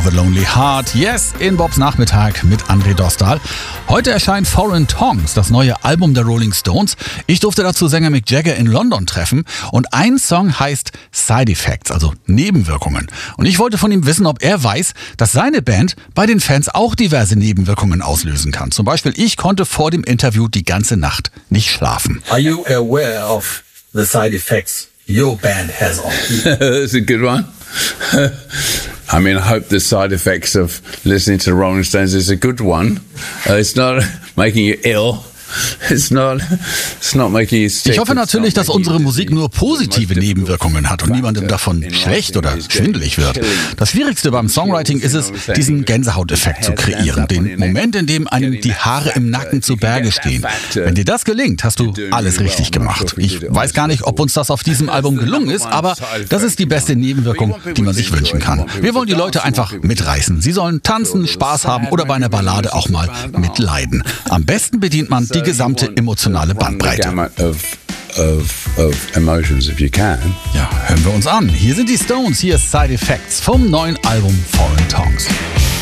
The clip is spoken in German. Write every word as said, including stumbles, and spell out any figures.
of a Lonely Heart. Yes, in Bobs Nachmittag mit André Dostal. Heute erscheint Foreign Tongues, das neue Album der Rolling Stones. Ich durfte dazu Sänger Mick Jagger in London treffen und ein Song heißt Side Effects, also Nebenwirkungen. Und ich wollte von ihm wissen, ob er weiß, dass seine Band bei den Fans auch diverse Nebenwirkungen auslösen kann. Zum Beispiel, ich konnte vor dem Interview die ganze Nacht nicht schlafen. Are you aware of the side effects your band has on people? That's a good one. I mean, I hope the side effects of listening to the Rolling Stones is a good one. Uh, it's not making you ill. It's not, it's not making you sick. Ich hoffe natürlich, dass unsere Musik nur positive Nebenwirkungen hat und niemandem davon schlecht oder schwindelig wird. Das Schwierigste beim Songwriting ist es, diesen Gänsehauteffekt zu kreieren. Den Moment, in dem einem die Haare im Nacken zu Berge stehen. Wenn dir das gelingt, hast du alles richtig gemacht. Ich weiß gar nicht, ob uns das auf diesem Album gelungen ist, aber das ist die beste Nebenwirkung, die man sich wünschen kann. Wir wollen die Leute einfach mitreißen. Sie sollen tanzen, Spaß haben oder bei einer Ballade auch mal mitleiden. Am besten bedient man die gesamte emotionale Bandbreite. Of, of, of emotions, if you can. Ja, hören wir uns an. Hier sind die Stones, hier ist Side Effects vom neuen Album Foreign Tongues.